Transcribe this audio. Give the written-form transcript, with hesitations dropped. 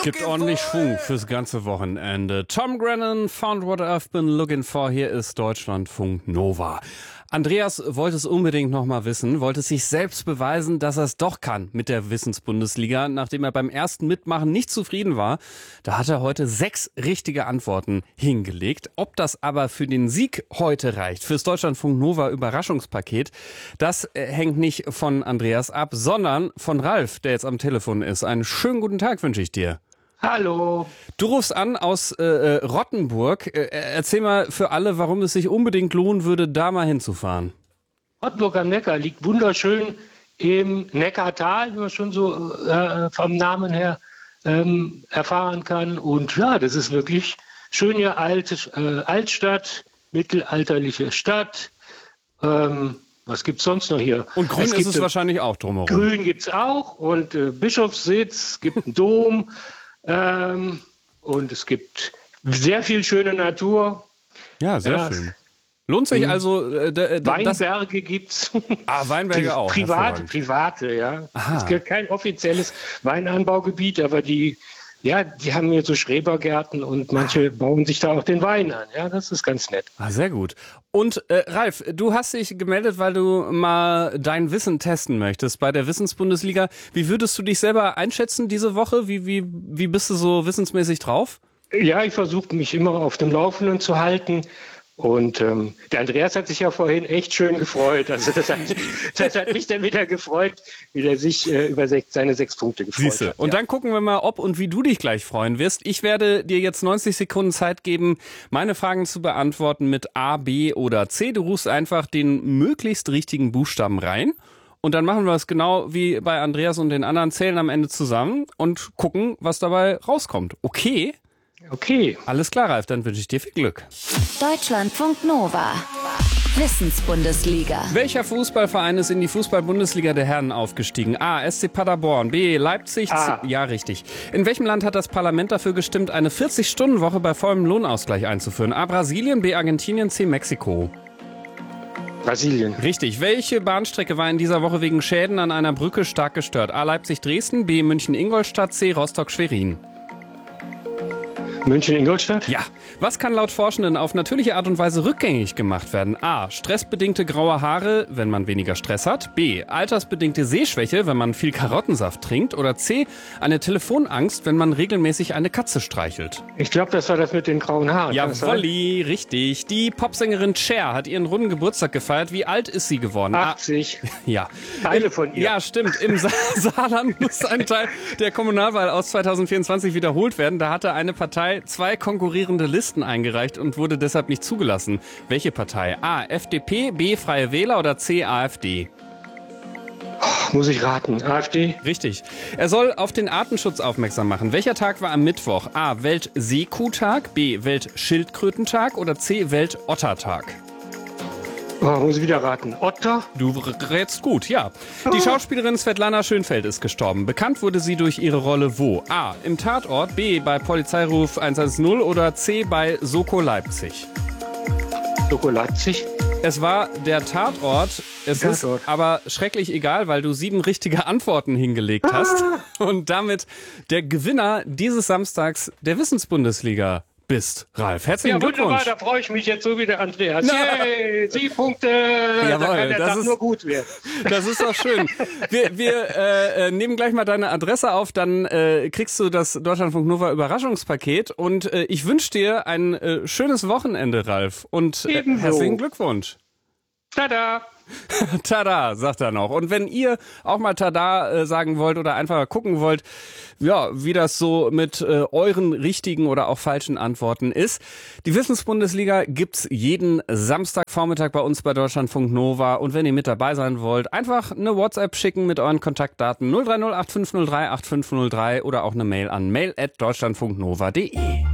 Gibt ordentlich Schwung fürs ganze Wochenende. Tom Grennan, Found What I've Been Looking For. Hier ist Deutschlandfunk Nova. Andreas wollte es unbedingt noch mal wissen, wollte sich selbst beweisen, dass er es doch kann mit der Wissensbundesliga. Nachdem er beim ersten Mitmachen nicht zufrieden war, da hat er heute 6 richtige Antworten hingelegt. Ob das aber für den Sieg heute reicht, fürs Deutschlandfunk Nova Überraschungspaket, das hängt nicht von Andreas ab, sondern von Ralf, der jetzt am Telefon ist. Einen schönen guten Tag wünsche ich dir. Hallo. Du rufst an aus Rottenburg. Erzähl mal für alle, warum es sich unbedingt lohnen würde, da mal hinzufahren. Rottenburg am Neckar liegt wunderschön im Neckartal, wie man schon so vom Namen her erfahren kann. Und ja, das ist wirklich schön hier, Altstadt, mittelalterliche Stadt. Was gibt es sonst noch hier? Und grün ist es wahrscheinlich auch drumherum. Grün gibt es auch und Bischofssitz, es gibt einen Dom. Und es gibt sehr viel schöne Natur. Ja, sehr schön. Lohnt sich also... Weinberge gibt's. Weinberge auch. Private, ja. Aha. Es gibt kein offizielles Weinanbaugebiet, aber die haben hier so Schrebergärten und manche bauen sich da auch den Wein an. Ja, das ist ganz nett. Sehr gut. Und Ralf, du hast dich gemeldet, weil du mal dein Wissen testen möchtest bei der Wissensbundesliga. Wie würdest du dich selber einschätzen diese Woche? Wie bist du so wissensmäßig drauf? Ja, ich versuche mich immer auf dem Laufenden zu halten. Und der Andreas hat sich ja vorhin echt schön gefreut. Also das hat mich dann wieder gefreut, wie er sich über seine 6 Punkte gefreut Siehste. hat. Und dann gucken wir mal, ob und wie du dich gleich freuen wirst. Ich werde dir jetzt 90 Sekunden Zeit geben, meine Fragen zu beantworten mit A, B oder C. Du rufst einfach den möglichst richtigen Buchstaben rein. Und dann machen wir es genau wie bei Andreas und den anderen, zählen am Ende zusammen und gucken, was dabei rauskommt. Okay? Okay. Alles klar, Ralf, dann wünsche ich dir viel Glück. Deutschlandfunk Nova. Wissensbundesliga. Welcher Fußballverein ist in die Fußball-Bundesliga der Herren aufgestiegen? A. SC Paderborn. B. Leipzig. A. Ja, richtig. In welchem Land hat das Parlament dafür gestimmt, eine 40-Stunden-Woche bei vollem Lohnausgleich einzuführen? A. Brasilien. B. Argentinien. C. Mexiko. Brasilien. Richtig. Welche Bahnstrecke war in dieser Woche wegen Schäden an einer Brücke stark gestört? A. Leipzig-Dresden. B. München-Ingolstadt. C. Rostock-Schwerin. München-Ingolstadt? Ja. Was kann laut Forschenden auf natürliche Art und Weise rückgängig gemacht werden? A. Stressbedingte graue Haare, wenn man weniger Stress hat. B. Altersbedingte Sehschwäche, wenn man viel Karottensaft trinkt. Oder C. Eine Telefonangst, wenn man regelmäßig eine Katze streichelt. Ich glaube, das war das mit den grauen Haaren. Jawolli, richtig. Die Popsängerin Cher hat ihren runden Geburtstag gefeiert. Wie alt ist sie geworden? 80. Ja. Teile von ihr. Ja, stimmt. Im Saarland muss ein Teil der Kommunalwahl aus 2024 wiederholt werden. Da hatte eine Partei 2 konkurrierende Listen eingereicht und wurde deshalb nicht zugelassen. Welche Partei? A. FDP, B. Freie Wähler oder C. AfD? Muss ich raten. AfD? Richtig. Er soll auf den Artenschutz aufmerksam machen. Welcher Tag war am Mittwoch? A. Weltseekuhtag, B. Weltschildkrötentag oder C. Weltottertag? Muss ich wieder raten. Otter? Du rätst gut, ja. Die Schauspielerin Svetlana Schönfeld ist gestorben. Bekannt wurde sie durch ihre Rolle wo? A. Im Tatort, B. bei Polizeiruf 110 oder C. bei Soko Leipzig? Soko Leipzig? Es war der Tatort. Es ist aber schrecklich egal, weil du 7 richtige Antworten hingelegt hast. Und damit der Gewinner dieses Samstags der Wissensbundesliga bist, Ralf. Herzlichen Glückwunsch. Ja, wunderbar, da freue ich mich jetzt so wie der Andreas. Yay, 7 Punkte, jawohl, da kann der Tag nur gut werden. Das ist doch schön. Wir nehmen gleich mal deine Adresse auf, dann kriegst du das Deutschlandfunk Nova Überraschungspaket und ich wünsche dir ein schönes Wochenende, Ralf. Und herzlichen Glückwunsch. Tada! Tada, sagt er noch. Und wenn ihr auch mal Tada sagen wollt oder einfach mal gucken wollt, ja, wie das so mit euren richtigen oder auch falschen Antworten ist. Die Wissensbundesliga gibt's jeden Samstagvormittag bei uns bei Deutschlandfunk Nova. Und wenn ihr mit dabei sein wollt, einfach eine WhatsApp schicken mit euren Kontaktdaten 030 8503 8503 oder auch eine Mail an mail@deutschlandfunknova.de.